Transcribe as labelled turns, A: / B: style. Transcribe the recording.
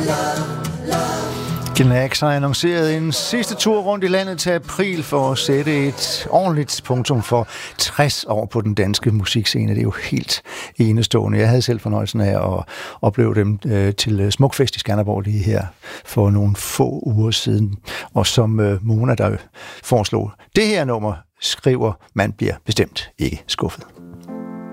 A: Knack har annonceret en sidste tur rundt i landet til april for at sætte et ordentligt punktum for 60 år på den danske musikscene. Det er jo helt enestående. Jeg havde selv fornøjelsen af at opleve dem til Smukfest i Skanderborg lige her for nogle få uger siden. Og som Mona, der foreslog det her nummer, skriver, man bliver bestemt ikke skuffet.